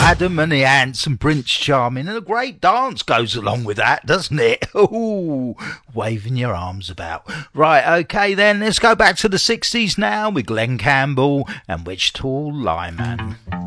Aladdin and the ants and Prince Charming, and a great dance goes along with that, doesn't it? Ooh, waving your arms about. Right, okay then, let's go back to the 60s now with Glenn Campbell and Which Tall Lieman.